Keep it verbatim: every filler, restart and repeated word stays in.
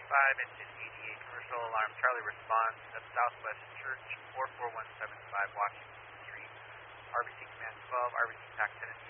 five, engine eighty-eight, commercial alarm, Charlie response at Southwest Church, four four one seven five Washington Street, R B C Command twelve, R B C T A C ten